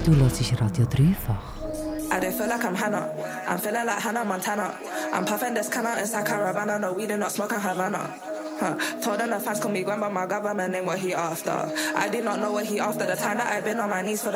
Du hörst Radio Dreifach. I don't feel like I'm Hannah. I'm feeling like Hannah Montana. I'm puffing this canna inside Caravana. No weed and not smoking Havana. Told them the fans call me grandma, my government name what he after. I did not know what he after. The time that I've been on my knees for the